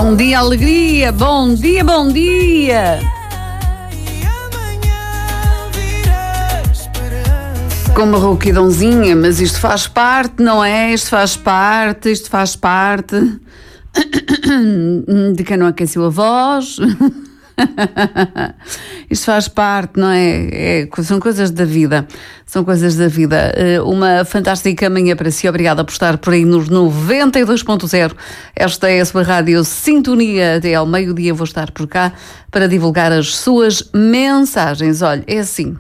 Bom dia, alegria! Bom dia, bom dia! Com uma rouquidãozinha, mas isto faz parte, não é? Isto faz parte de quem não aqueceu a voz. Isto faz parte, não é? São coisas da vida. São coisas da vida. Uma fantástica manhã para si. Obrigada por estar por aí nos 92.0. Esta é a sua rádio Sintonia. Até ao meio-dia vou estar por cá para divulgar as suas mensagens. Olha, é assim.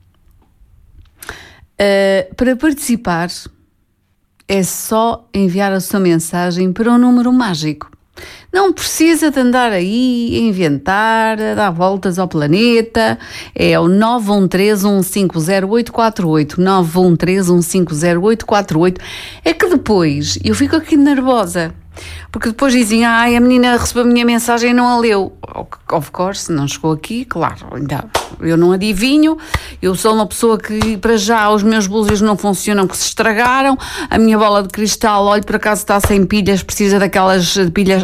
Para participar é só enviar a sua mensagem para um número mágico. Não precisa de andar aí a inventar, a dar voltas ao planeta. É o 913-150-848. 913-150-848. É que depois eu fico aqui nervosa. Porque depois dizem, a menina recebeu a minha mensagem e não a leu. Of course, não chegou aqui, claro. Então, eu não adivinho. Eu sou uma pessoa que, para já, os meus búzios não funcionam, que se estragaram. A minha bola de cristal, olha, por acaso está sem pilhas, precisa daquelas pilhas...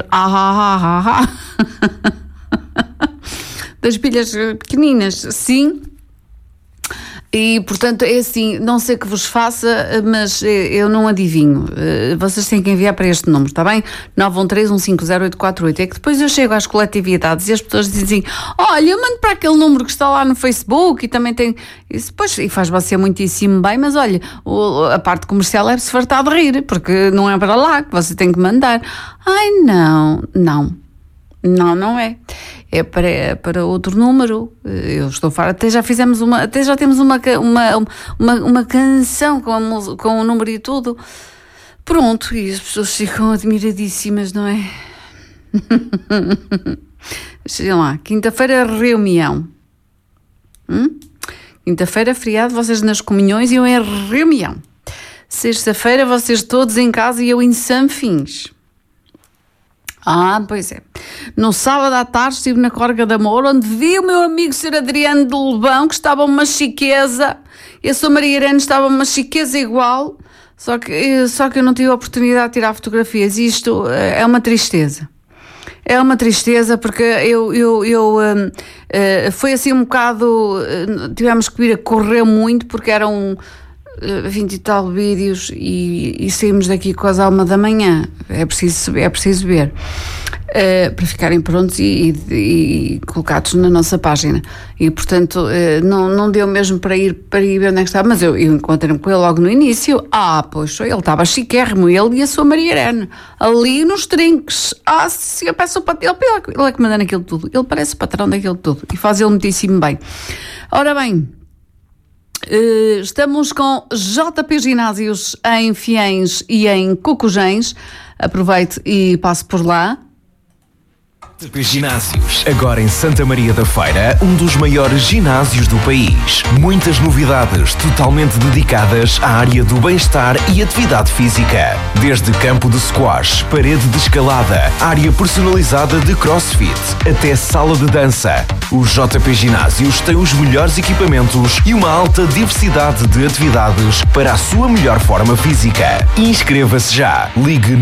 das pilhas pequeninas, sim. E, portanto, é assim, não sei que vos faça, mas eu não adivinho. Vocês têm que enviar para este número, está bem? 913-150-848. É que depois eu chego às coletividades e as pessoas dizem, olha, eu mando para aquele número que está lá no Facebook e também tem... Isso, pois, e faz você muitíssimo bem, mas olha, a parte comercial é-se fartar de rir, porque não é para lá que você tem que mandar. Ai, não. Não é. É para outro número. Eu estou a falar, até já temos uma canção com o número e tudo. Pronto, e as pessoas ficam admiradíssimas, não é? Sei lá, quinta-feira reunião. Quinta-feira feriado, vocês nas comunhões e eu em reunião. Sexta-feira vocês todos em casa e eu em Sanfins. Pois é. No sábado à tarde estive na Corga de Amor, onde vi o meu amigo Sr. Adriano de Lobão, que estava uma chiqueza, e a sua Maria Irene estava uma chiqueza igual, só que eu não tive a oportunidade de tirar fotografias. Isto é uma tristeza. É uma tristeza porque foi assim um bocado... tivemos que vir a correr muito porque eram 20 e tal vídeos e saímos daqui quase à 1 da manhã. É preciso ver para ficarem prontos e colocados na nossa página. E portanto não deu mesmo para ir ver onde é que estava, mas eu encontrei-me com ele logo no início. Pois ele estava chiquérrimo, ele e a sua Maria Irene ali nos trinques. Se eu peço ele é que manda naquilo tudo, ele parece o patrão daquilo tudo e faz ele muitíssimo bem. Ora bem, estamos com JP Ginásios em Fiens e em Cocujens. Aproveite e passe por lá. JP Ginásios, agora em Santa Maria da Feira, um dos maiores ginásios do país. Muitas novidades totalmente dedicadas à área do bem-estar e atividade física. Desde campo de squash, parede de escalada, área personalizada de crossfit, até sala de dança. Os JP Ginásios têm os melhores equipamentos e uma alta diversidade de atividades para a sua melhor forma física. Inscreva-se já. Ligue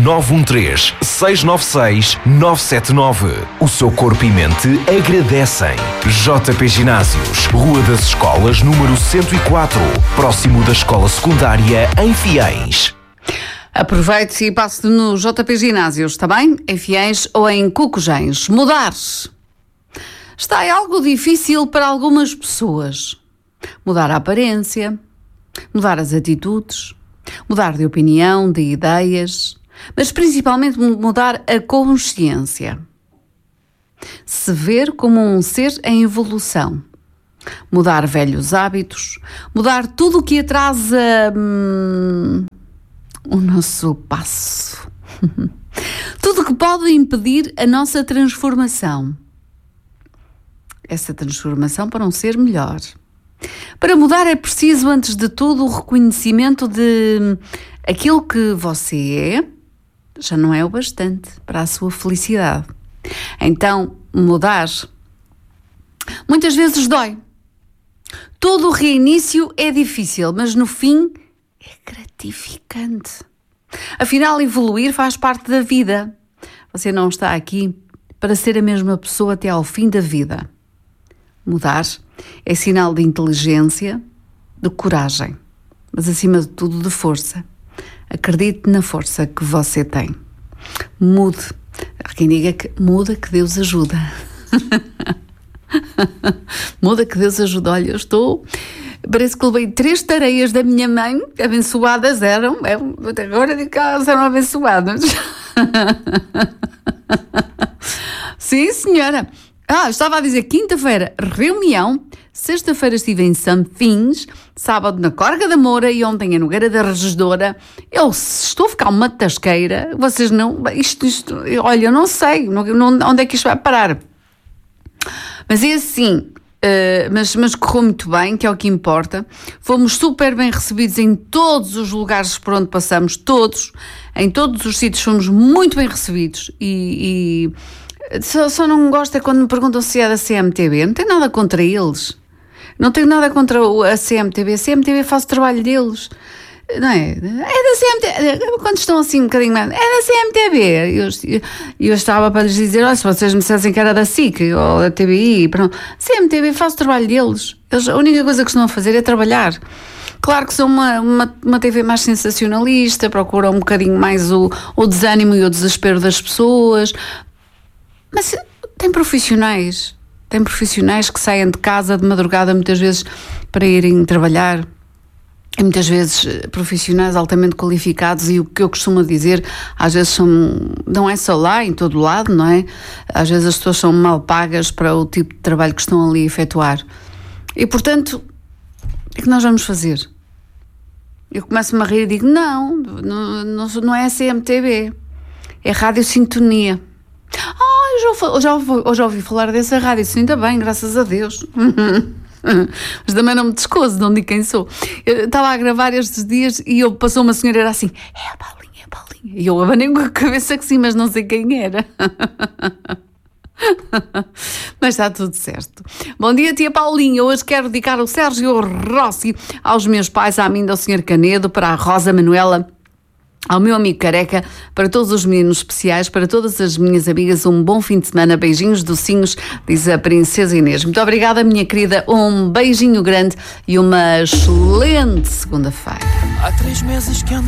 913-696-979. O seu corpo e mente agradecem. JP Ginásios, Rua das Escolas, número 104, próximo da Escola Secundária em Fiens. Aproveite e passe no JP Ginásios, está bem? Em Fiens ou em Cocujens. Mudar está algo difícil para algumas pessoas. Mudar a aparência, mudar as atitudes, mudar de opinião, de ideias, mas principalmente mudar a consciência. Se ver como um ser em evolução. Mudar velhos hábitos, mudar tudo o que atrasa o nosso passo. Tudo que pode impedir a nossa transformação. Essa transformação para um ser melhor. Para mudar é preciso, antes de tudo, o reconhecimento de aquilo que você é, já não é o bastante para a sua felicidade. Então, mudar muitas vezes dói. Todo o reinício é difícil, mas no fim é gratificante. Afinal, evoluir faz parte da vida. Você não está aqui para ser a mesma pessoa até ao fim da vida. Mudar é sinal de inteligência, de coragem, mas acima de tudo de força. Acredite na força que você tem. Mude. Há quem diga que muda que Deus ajuda. Muda que Deus ajuda. Olha, eu estou... Parece que levei 3 tareias da minha mãe, abençoadas eram. Agora digo que elas eram abençoadas. Sim, senhora. Estava a dizer, quinta-feira, reunião, sexta-feira estive em Sanfins, sábado na Corga da Moura e ontem em Nogueira da Regedora. Eu estou a ficar uma tasqueira, vocês não... olha, eu não sei onde é que isto vai parar. Mas é assim, mas correu muito bem, que é o que importa. Fomos super bem recebidos em todos os lugares por onde passamos, todos. Em todos os sítios fomos muito bem recebidos e só não gosto é quando me perguntam se é da CMTV. Não tenho nada contra eles. Não tenho nada contra a CMTV. A CMTV faz o trabalho deles. Não é? É da CMTV. Quando estão assim um bocadinho mais... É da CMTV. Eu estava para lhes dizer, olha, se vocês me dissessem que era da SIC ou da TVI, pronto. A CMTV faz o trabalho deles. A única coisa que estão a fazer é trabalhar. Claro que são uma TV mais sensacionalista, procuram um bocadinho mais o desânimo e o desespero das pessoas... Mas tem profissionais que saem de casa de madrugada muitas vezes para irem trabalhar, e muitas vezes profissionais altamente qualificados, e o que eu costumo dizer, às vezes não é só lá, em todo lado, não é? Às vezes as pessoas são mal pagas para o tipo de trabalho que estão ali a efetuar. E portanto, o que nós vamos fazer? Eu começo-me a rir e digo, não é a CMTV, é Rádio Sintonia. Eu já ouvi falar dessa rádio, isso ainda bem, graças a Deus. Mas também não me descoso, não digo quem sou. Eu estava a gravar estes dias e passou uma senhora, era assim, é a Paulinha. E eu abanei com a cabeça que sim, mas não sei quem era. Mas está tudo certo. Bom dia, tia Paulinha. Hoje quero dedicar o Sérgio Rossi aos meus pais, à mim, ao Sr. Canedo, para a Rosa Manuela, ao meu amigo Careca, para todos os meninos especiais, para todas as minhas amigas, um bom fim de semana. Beijinhos docinhos, diz a Princesa Inês. Muito obrigada, minha querida. Um beijinho grande e uma excelente segunda-feira. Há 3 meses que ando